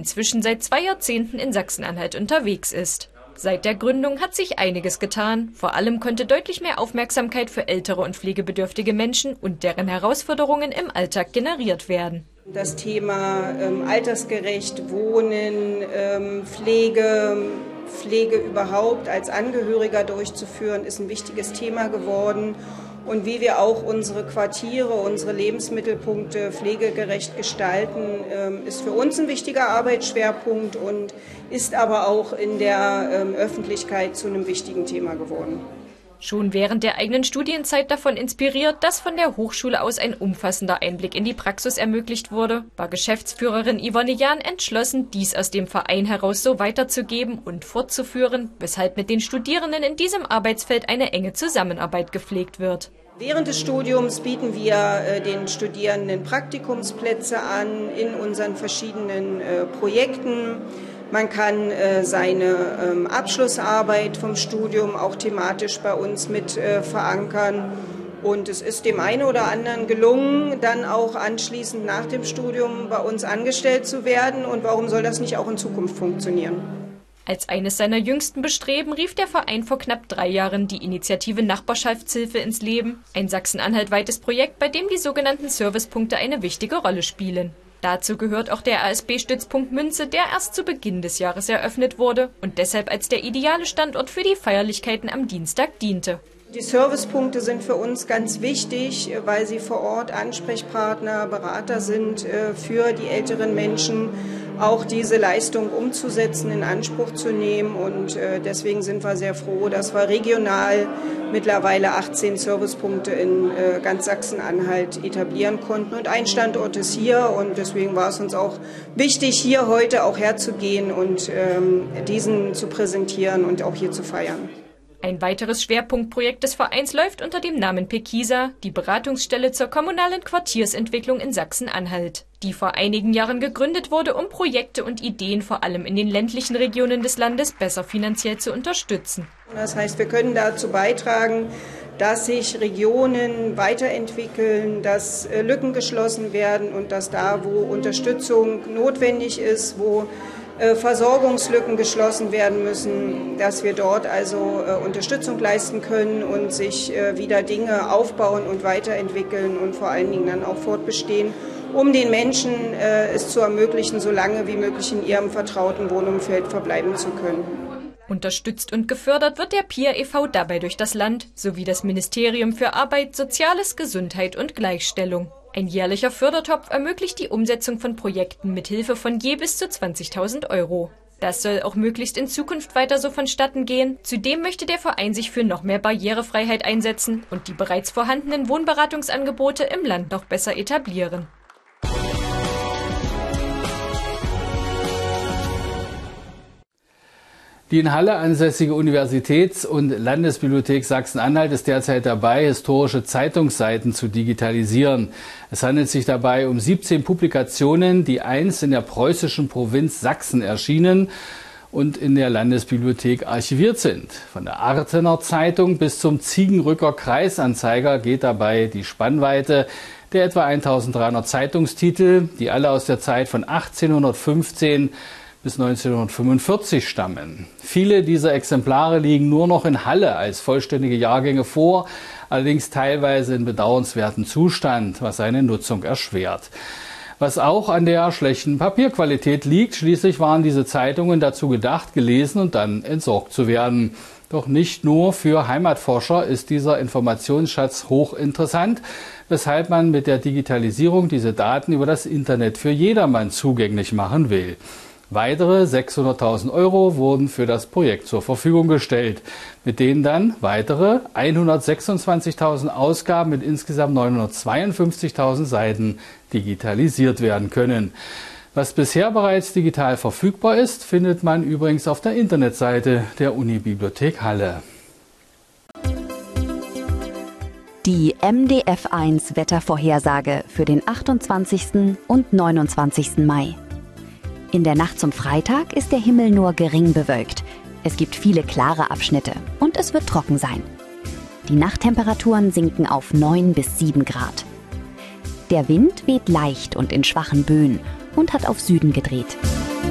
inzwischen seit 2 Jahrzehnten in Sachsen-Anhalt unterwegs ist. Seit der Gründung hat sich einiges getan. Vor allem konnte deutlich mehr Aufmerksamkeit für ältere und pflegebedürftige Menschen und deren Herausforderungen im Alltag generiert werden. Das Thema altersgerecht Wohnen, Pflege überhaupt als Angehöriger durchzuführen, ist ein wichtiges Thema geworden. Und wie wir auch unsere Quartiere, unsere Lebensmittelpunkte pflegegerecht gestalten, ist für uns ein wichtiger Arbeitsschwerpunkt und ist aber auch in der Öffentlichkeit zu einem wichtigen Thema geworden. Schon während der eigenen Studienzeit davon inspiriert, dass von der Hochschule aus ein umfassender Einblick in die Praxis ermöglicht wurde, war Geschäftsführerin Yvonne Jahn entschlossen, dies aus dem Verein heraus so weiterzugeben und fortzuführen, weshalb mit den Studierenden in diesem Arbeitsfeld eine enge Zusammenarbeit gepflegt wird. Während des Studiums bieten wir den Studierenden Praktikumsplätze an in unseren verschiedenen Projekten. Man kann seine Abschlussarbeit vom Studium auch thematisch bei uns mit verankern. Und es ist dem einen oder anderen gelungen, dann auch anschließend nach dem Studium bei uns angestellt zu werden. Und warum soll das nicht auch in Zukunft funktionieren? Als eines seiner jüngsten Bestreben rief der Verein vor knapp 3 Jahren die Initiative Nachbarschaftshilfe ins Leben. Ein sachsen-anhalt-weites Projekt, bei dem die sogenannten Servicepunkte eine wichtige Rolle spielen. Dazu gehört auch der ASB-Stützpunkt Münze, der erst zu Beginn des Jahres eröffnet wurde und deshalb als der ideale Standort für die Feierlichkeiten am Dienstag diente. Die Servicepunkte sind für uns ganz wichtig, weil sie vor Ort Ansprechpartner, Berater sind für die älteren Menschen, auch diese Leistung umzusetzen, in Anspruch zu nehmen. Und deswegen sind wir sehr froh, dass wir regional mittlerweile 18 Servicepunkte in ganz Sachsen-Anhalt etablieren konnten. Und ein Standort ist hier und deswegen war es uns auch wichtig, hier heute auch herzugehen und diesen zu präsentieren und auch hier zu feiern. Ein weiteres Schwerpunktprojekt des Vereins läuft unter dem Namen Pekisa, die Beratungsstelle zur kommunalen Quartiersentwicklung in Sachsen-Anhalt, die vor einigen Jahren gegründet wurde, um Projekte und Ideen vor allem in den ländlichen Regionen des Landes besser finanziell zu unterstützen. Das heißt, wir können dazu beitragen, dass sich Regionen weiterentwickeln, dass Lücken geschlossen werden und dass da, wo Unterstützung notwendig ist, wo Versorgungslücken geschlossen werden müssen, dass wir dort also Unterstützung leisten können und sich wieder Dinge aufbauen und weiterentwickeln und vor allen Dingen dann auch fortbestehen, um den Menschen es zu ermöglichen, so lange wie möglich in ihrem vertrauten Wohnumfeld verbleiben zu können. Unterstützt und gefördert wird der PIA e.V. dabei durch das Land sowie das Ministerium für Arbeit, Soziales, Gesundheit und Gleichstellung. Ein jährlicher Fördertopf ermöglicht die Umsetzung von Projekten mit Hilfe von je bis zu 20.000 €. Das soll auch möglichst in Zukunft weiter so vonstatten gehen. Zudem möchte der Verein sich für noch mehr Barrierefreiheit einsetzen und die bereits vorhandenen Wohnberatungsangebote im Land noch besser etablieren. Die in Halle ansässige Universitäts- und Landesbibliothek Sachsen-Anhalt ist derzeit dabei, historische Zeitungsseiten zu digitalisieren. Es handelt sich dabei um 17 Publikationen, die einst in der preußischen Provinz Sachsen erschienen und in der Landesbibliothek archiviert sind. Von der Artener Zeitung bis zum Ziegenrücker Kreisanzeiger geht dabei die Spannweite der etwa 1300 Zeitungstitel, die alle aus der Zeit von 1815 bis 1945 stammen. Viele dieser Exemplare liegen nur noch in Halle als vollständige Jahrgänge vor, allerdings teilweise in bedauernswertem Zustand, was seine Nutzung erschwert. Was auch an der schlechten Papierqualität liegt, schließlich waren diese Zeitungen dazu gedacht, gelesen und dann entsorgt zu werden. Doch nicht nur für Heimatforscher ist dieser Informationsschatz hochinteressant, weshalb man mit der Digitalisierung diese Daten über das Internet für jedermann zugänglich machen will. Weitere 600.000 € wurden für das Projekt zur Verfügung gestellt, mit denen dann weitere 126.000 Ausgaben mit insgesamt 952.000 Seiten digitalisiert werden können. Was bisher bereits digital verfügbar ist, findet man übrigens auf der Internetseite der Unibibliothek Halle. Die MDF1 Wettervorhersage für den 28. und 29. Mai. In der Nacht zum Freitag ist der Himmel nur gering bewölkt. Es gibt viele klare Abschnitte und es wird trocken sein. Die Nachttemperaturen sinken auf 9 bis 7 Grad. Der Wind weht leicht und in schwachen Böen und hat auf Süden gedreht.